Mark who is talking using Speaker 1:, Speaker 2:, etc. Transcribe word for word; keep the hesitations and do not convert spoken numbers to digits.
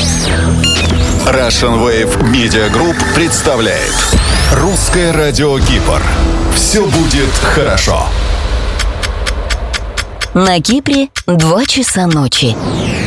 Speaker 1: Russian Wave Media Group представляет Русское радио Кипр. Все будет хорошо.
Speaker 2: На Кипре два часа ночи.